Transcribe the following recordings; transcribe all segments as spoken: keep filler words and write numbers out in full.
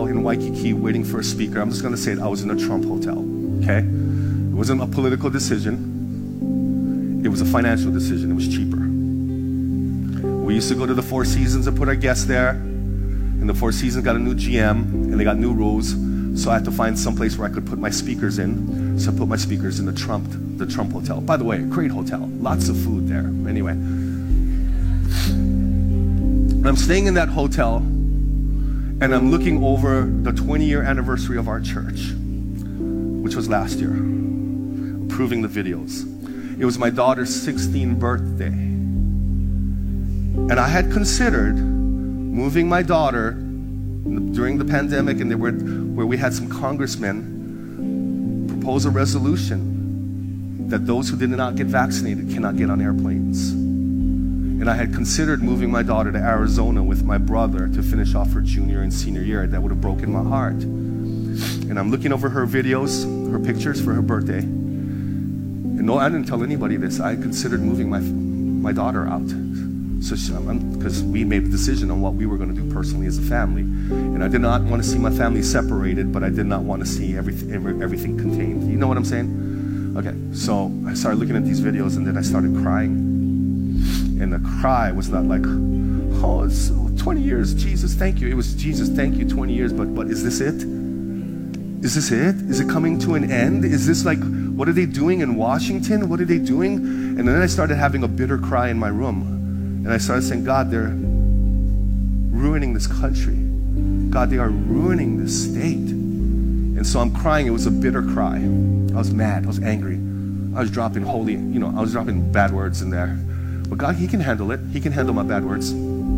in Waikiki waiting for a speaker. I'm just going to say it. I was in a Trump hotel, okay? It wasn't a political decision. It was a financial decision. It was cheaper. We used to go to the Four Seasons and put our guests there. And the Four Seasons got a new G M, and they got new rules. So I had to find some place where I could put my speakers in. So I put my speakers in the Trump, the Trump hotel. By the way, great hotel. Lots of food there. Anyway. I'm staying in that hotel, and I'm looking over the twenty-year anniversary of our church, which was last year, approving the videos. It was my daughter's sixteenth birthday. And I had considered moving my daughter during the pandemic, and there were, where we had some congressmen propose a resolution that those who did not get vaccinated cannot get on airplanes. And I had considered moving my daughter to Arizona with my brother to finish off her junior and senior year. That would have broken my heart. And I'm looking over her videos, her pictures for her birthday. And no, I didn't tell anybody this. I considered moving my my daughter out. So because we made a decision on what we were going to do personally as a family. And I did not want to see my family separated, but I did not want to see everything, every, everything contained. You know what I'm saying? Okay, so I started looking at these videos, and then I started crying. And the cry was not like, oh, it's twenty years, Jesus, thank you. It was, Jesus, thank you, twenty years, but, but is this it? Is this it? Is it coming to an end? Is this like, what are they doing in Washington? What are they doing? And then I started having a bitter cry in my room. And I started saying, God, they're ruining this country. God, they are ruining this state. And so I'm crying. It was a bitter cry. I was mad. I was angry. I was dropping holy, you know, I was dropping bad words in there. But God, He can handle it. He can handle my bad words.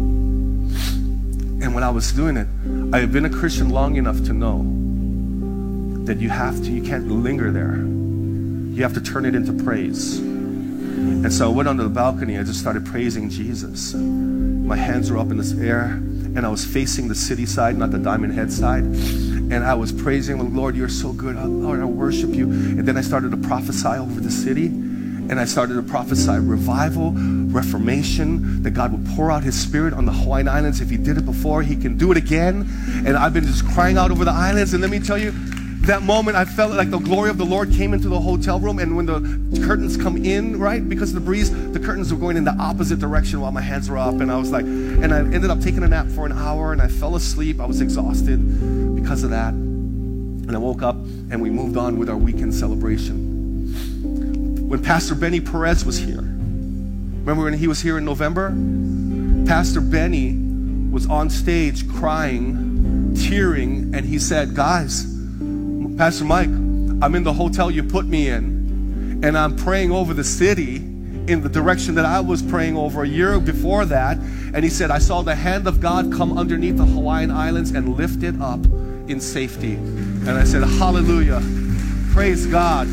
And when I was doing it, I had been a Christian long enough to know that you have to, you can't linger there. You have to turn it into praise. And so I went onto the balcony. I just started praising Jesus. My hands were up in the air, and I was facing the city side, not the Diamond Head side. And I was praising, Lord, you're so good. Oh, Lord, I worship you. And then I started to prophesy over the city. And I started to prophesy revival, reformation, that God would pour out His Spirit on the Hawaiian Islands. If He did it before, He can do it again. And I've been just crying out over the islands. And let me tell you, that moment I felt like the glory of the Lord came into the hotel room. And when the curtains come in, right, because of the breeze, the curtains were going in the opposite direction while my hands were up. And I was like, and I ended up taking a nap for an hour, and I fell asleep. I was exhausted because of that. And I woke up, and we moved on with our weekend celebration. When Pastor Benny Perez was here, remember when he was here in November? Pastor Benny was on stage crying, tearing, and he said, guys, Pastor Mike, I'm in the hotel you put me in, and I'm praying over the city in the direction that I was praying over a year before that. And he said, I saw the hand of God come underneath the Hawaiian Islands and lift it up in safety. And I said, hallelujah, praise God.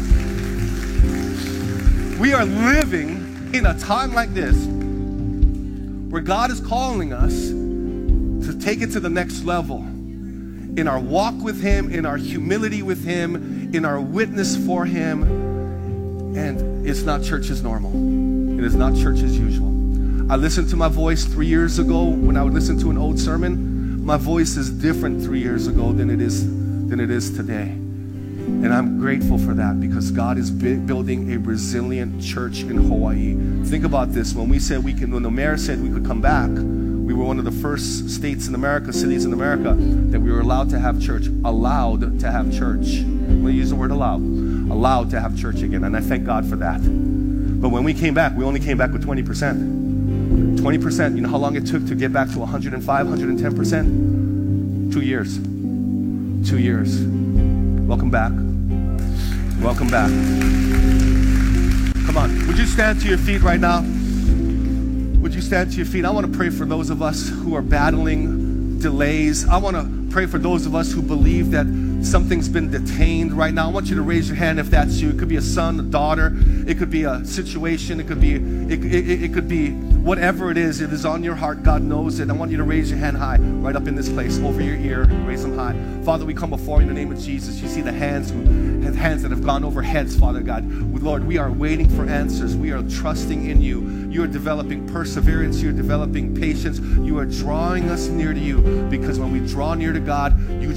We are living in a time like this where God is calling us to take it to the next level in our walk with Him, in our humility with Him, in our witness for Him. And it's not church as normal. It is not church as usual. I listened to my voice three years ago when I would listen to an old sermon. My voice is different three years ago than it is, than it is today. And I'm grateful for that, because God is building a resilient church in Hawaii. Think about this. When we said we can, when the mayor said we could come back, we were one of the first states in America, cities in America, that we were allowed to have church. Allowed to have church. I'm going to use the word allowed. Allowed to have church again. And I thank God for that. But when we came back, we only came back with twenty percent. twenty percent. You know how long it took to get back to one hundred five, one hundred ten percent? Two years. Two years. Welcome back. Welcome back. Come on. Would you stand to your feet right now? Would you stand to your feet? I want to pray for those of us who are battling delays. I want to pray for those of us who believe that something's been detained right now. I want you to raise your hand if that's you. It could be a son, a daughter. It could be a situation. It could be, it, it, it could be whatever it is. It is on your heart. God knows it. I want you to raise your hand high right up in this place, over your ear. Raise them high. Father, we come before you in the name of Jesus. You see the hands, who, hands that have gone over heads, Father God. Lord, we are waiting for answers. We are trusting in you. You are developing perseverance. You are developing patience. You are drawing us near to you, because when we draw near to God, you